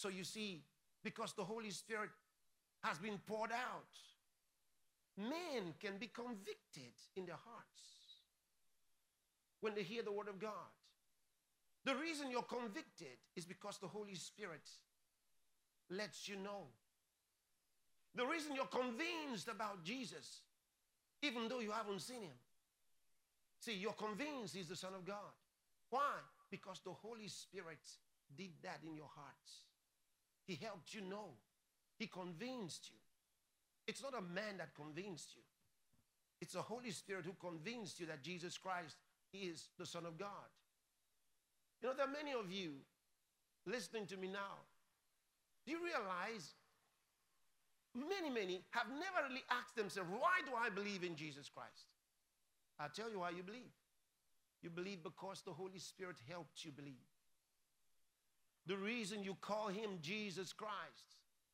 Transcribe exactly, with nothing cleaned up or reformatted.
So you see, because the Holy Spirit has been poured out, men can be convicted in their hearts when they hear the word of God. The reason you're convicted is because the Holy Spirit lets you know. The reason you're convinced about Jesus, even though you haven't seen him. See, you're convinced he's the Son of God. Why? Because the Holy Spirit did that in your hearts. He helped you know. He convinced you. It's not a man that convinced you. It's the Holy Spirit who convinced you that Jesus Christ is the Son of God. You know, there are many of you listening to me now. Do you realize many, many have never really asked themselves, why do I believe in Jesus Christ? I'll tell you why you believe. You believe because the Holy Spirit helped you believe. The reason you call him Jesus Christ